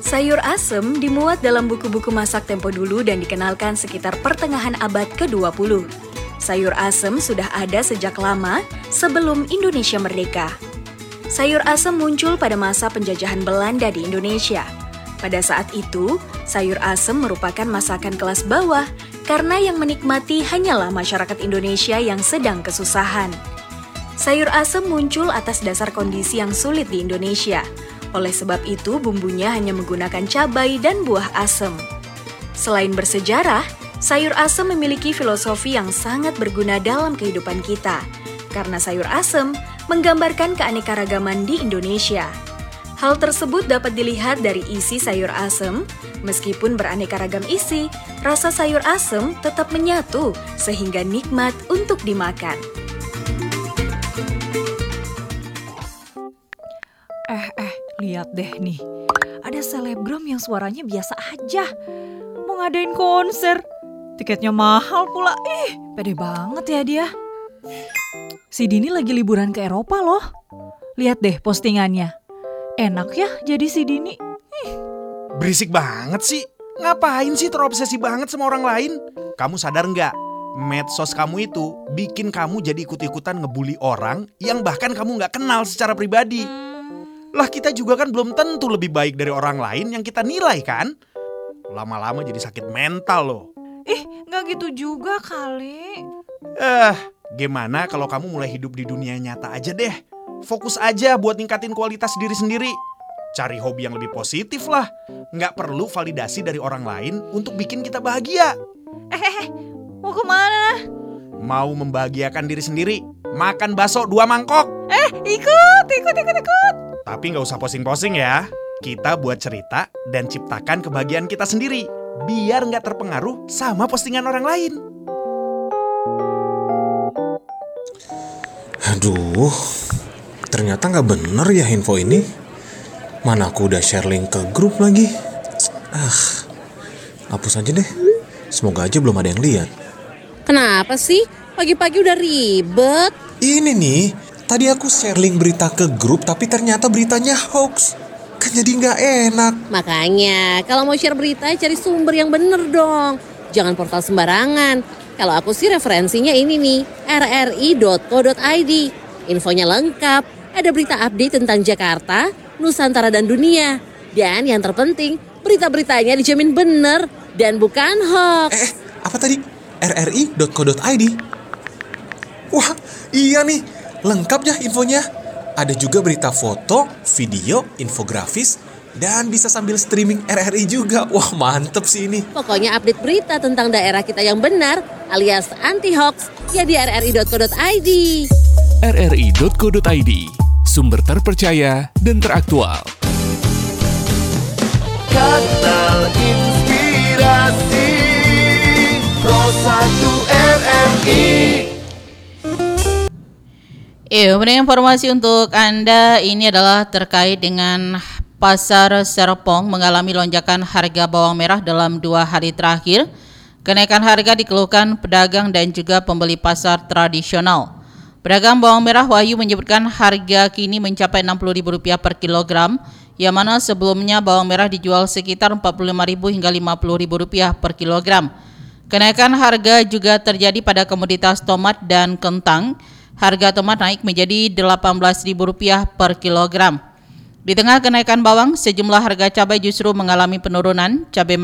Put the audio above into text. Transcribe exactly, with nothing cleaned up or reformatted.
Sayur asem dimuat dalam buku-buku masak tempo dulu dan dikenalkan sekitar pertengahan abad kedua puluh. Sayur asem sudah ada sejak lama sebelum Indonesia merdeka. Sayur asem muncul pada masa penjajahan Belanda di Indonesia. Pada saat itu, sayur asem merupakan masakan kelas bawah karena yang menikmati hanyalah masyarakat Indonesia yang sedang kesusahan. Sayur asem muncul atas dasar kondisi yang sulit di Indonesia. Oleh sebab itu, bumbunya hanya menggunakan cabai dan buah asem. Selain bersejarah, sayur asem memiliki filosofi yang sangat berguna dalam kehidupan kita, karena sayur asem menggambarkan keanekaragaman di Indonesia. Hal tersebut dapat dilihat dari isi sayur asem. Meskipun beraneka ragam isi, rasa sayur asem tetap menyatu sehingga nikmat untuk dimakan. Eh, eh, lihat deh nih. Ada selebgram yang suaranya biasa aja. Mau ngadain konser. Tiketnya mahal pula. Ih, pede banget ya dia. Si Dini lagi liburan ke Eropa loh. Lihat deh postingannya. Enak ya jadi si Dini. Ih. Berisik banget sih. Ngapain sih terobsesi banget sama orang lain? Kamu sadar nggak? Medsos kamu itu bikin kamu jadi ikut-ikutan ngebully orang yang bahkan kamu nggak kenal secara pribadi. Lah kita juga kan belum tentu lebih baik dari orang lain yang kita nilai kan? Lama-lama jadi sakit mental loh. Ih, nggak gitu juga kali. Eh, gimana kalau kamu mulai hidup di dunia nyata aja deh? Fokus aja buat ningkatin kualitas diri sendiri. Cari hobi yang lebih positif lah. Nggak perlu validasi dari orang lain untuk bikin kita bahagia. Eh, eh, eh, mau kemana? Mau membahagiakan diri sendiri. Makan bakso dua mangkok. Eh, ikut, ikut, ikut, ikut. Tapi nggak usah posing-posing ya. Kita buat cerita dan ciptakan kebahagiaan kita sendiri. Biar nggak terpengaruh sama postingan orang lain. Aduh, ternyata nggak bener ya info ini. Mana aku udah share link ke grup lagi. Ah, hapus aja deh. Semoga aja belum ada yang lihat. Kenapa sih? Pagi-pagi udah ribet. Ini nih, tadi aku share link berita ke grup tapi ternyata beritanya hoax. Kan jadi nggak enak. Makanya, kalau mau share berita cari sumber yang bener dong. Jangan portal sembarangan. Kalau aku sih referensinya ini nih, r r i dot co dot i d. Infonya lengkap, ada berita update tentang Jakarta, Nusantara dan dunia. Dan yang terpenting, berita-beritanya dijamin bener dan bukan hoax. Eh, eh apa tadi? r r i dot co dot i d. Wah, iya nih, lengkap ya infonya. Ada juga berita foto, video, infografis, dan bisa sambil streaming R R I juga. Wah, mantep sih ini. Pokoknya update berita tentang daerah kita yang benar alias anti-hoax ya di r r i dot co dot i d. r r i dot co dot i d, sumber terpercaya dan teraktual. Kanal Inspirasi Pro satu R R I. Iya, informasi untuk Anda ini adalah terkait dengan Pasar Serpong mengalami lonjakan harga bawang merah dalam dua hari terakhir. Kenaikan harga dikeluhkan pedagang dan juga pembeli pasar tradisional. Pedagang bawang merah Wahyu menyebutkan harga kini mencapai enam puluh ribu rupiah per kilogram, yang mana sebelumnya bawang merah dijual sekitar empat puluh lima ribu hingga lima puluh ribu rupiah per kilogram. Kenaikan harga juga terjadi pada komoditas tomat dan kentang. Harga tomat naik menjadi delapan belas ribu rupiah per kilogram. Di tengah kenaikan bawang, sejumlah harga cabai justru mengalami penurunan. Cabai